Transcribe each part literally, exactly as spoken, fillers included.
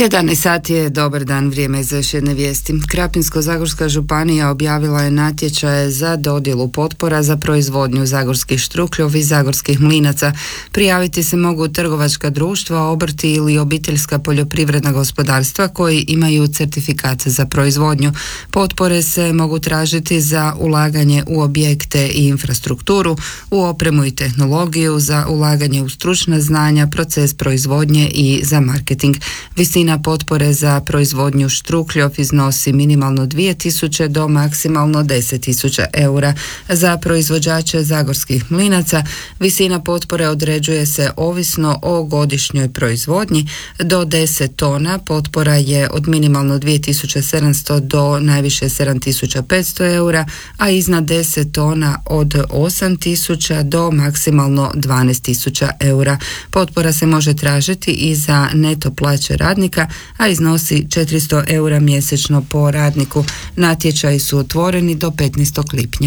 jedanaest sati je dobar dan, vrijeme za još jedne vijesti. Krapinsko-zagorska županija objavila je natječaje za dodjelu potpora za proizvodnju zagorskih štrukljov i zagorskih mlinaca. Prijaviti se mogu trgovačka društva, obrti ili obiteljska poljoprivredna gospodarstva koji imaju certifikat za proizvodnju. Potpore se mogu tražiti za ulaganje u objekte i infrastrukturu, u opremu i tehnologiju, za ulaganje u stručna znanja, proces proizvodnje i za marketing. Visina potpore za proizvodnju štrukljov iznosi minimalno dvije tisuće do maksimalno deset tisuća eura. Za proizvođače zagorskih mlinaca visina potpore određuje se ovisno o godišnjoj proizvodnji. Do deset tona potpora je od minimalno dvije tisuće sedamsto do najviše sedam tisuća petsto eura, a iznad deset tona od osam tisuća do maksimalno dvanaest tisuća eura. Potpora se može tražiti i za neto plaće radnika, a iznosi četiristo eura mjesečno po radniku. Natječaji su otvoreni do petnaestog lipnja.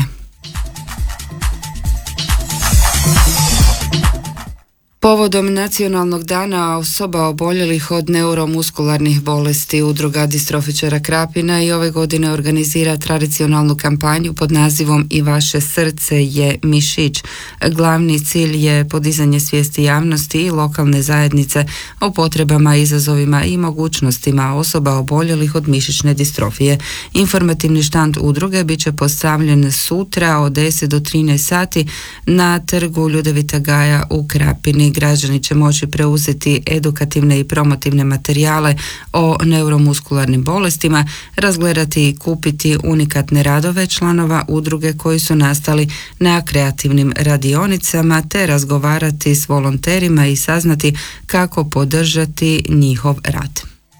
Povodom Nacionalnog dana osoba oboljelih od neuromuskularnih bolesti, Udruga distrofičara Krapina i ove godine organizira tradicionalnu kampanju pod nazivom I vaše srce je mišić. Glavni cilj je podizanje svijesti javnosti i lokalne zajednice o potrebama, izazovima i mogućnostima osoba oboljelih od mišićne distrofije. Informativni štand udruge bit će postavljen sutra od deset do trinaest sati na trgu Ljudevita Gaja u Krapini. Građani će moći preuzeti edukativne i promotivne materijale o neuromuskularnim bolestima, razgledati i kupiti unikatne radove članova udruge koji su nastali na kreativnim radionicama, te razgovarati s volonterima i saznati kako podržati njihov rad.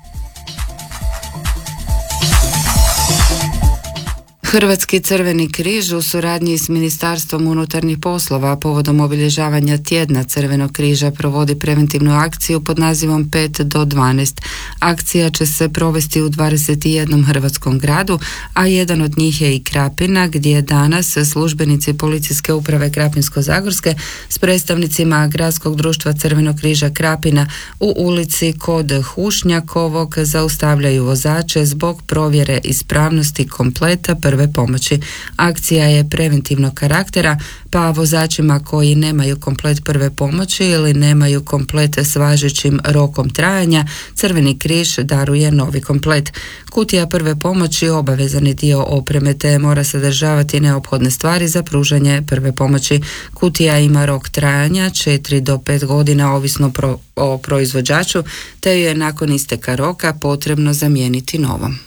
Hrvatski Crveni križ u suradnji s Ministarstvom unutarnjih poslova povodom obilježavanja tjedna Crvenog križa provodi preventivnu akciju pod nazivom pet do dvanaest. Akcija će se provesti u dvadeset jednom hrvatskom gradu, a jedan od njih je i Krapina, gdje danas službenici Policijske uprave Krapinsko-zagorske s predstavnicima Gradskog društva Crvenog križa Krapina u ulici kod Hušnjakovog zaustavljaju vozače zbog provjere ispravnosti kompleta prve pomoći. Akcija je preventivnog karaktera, pa vozačima koji nemaju komplet prve pomoći ili nemaju komplet s važećim rokom trajanja, Crveni križ daruje novi komplet. Kutija prve pomoći obavezan je dio opreme te mora sadržavati neophodne stvari za pružanje prve pomoći. Kutija ima rok trajanja četiri do pet godina ovisno pro, o proizvođaču, te je nakon isteka roka potrebno zamijeniti novom.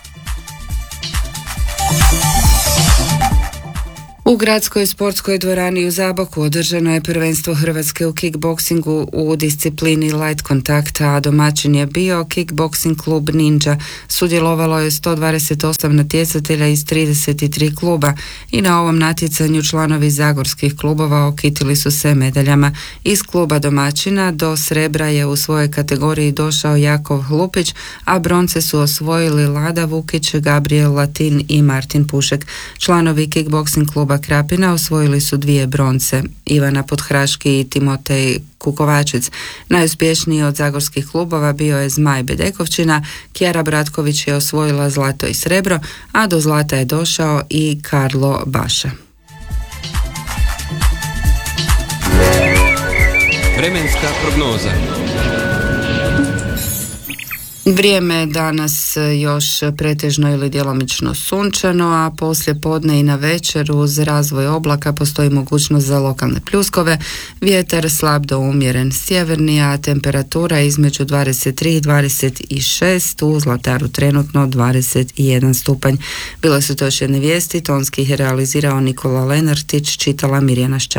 U gradskoj sportskoj dvorani u Zaboku održano je prvenstvo Hrvatske u kickboksingu u disciplini light kontakt, a domaćin je bio kickboksing klub Ninja. Sudjelovalo je sto dvadeset osam natjecatelja iz trideset tri kluba i na ovom natjecanju članovi zagorskih klubova okitili su se medaljama. Iz kluba domaćina do srebra je u svojoj kategoriji došao Jakov Hlupić, a bronce su osvojili Lada Vukić, Gabriel Latin i Martin Pušek. Članovi kickboksing kluba Krapina osvojili su dvije bronce, Ivana Podhraški i Timotej Kukovačec. Najuspješniji od zagorskih klubova bio je Zmaj Bedekovčina, Kjara Bratković je osvojila zlato i srebro, a do zlata je došao i Karlo Baša. Vremenska prognoza. Vrijeme je danas još pretežno ili djelomično sunčano, a poslije podne i na večer uz razvoj oblaka postoji mogućnost za lokalne pljuskove. Vjetar slab do umjeren sjeverni, a temperatura između dvadeset tri i dvadeset šest, u Zlataru trenutno dvadeset jedan stupanj. Bile su to još jedne vijesti, tonski ih je realizirao Nikola Lenartić, čitala Mirjana Šćan.